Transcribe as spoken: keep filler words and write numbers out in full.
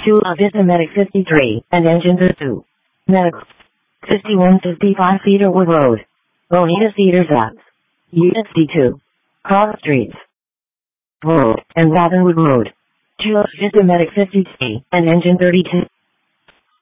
Chula Vista Medic fifty-three, and engine two. Medic fifty-one fifty-five Cedarwood Road. Bonita Cedars Labs. Unit C two. Cross Streets Road and Robinwood Road. Chula Vista Medic fifty-three, and engine thirty-two.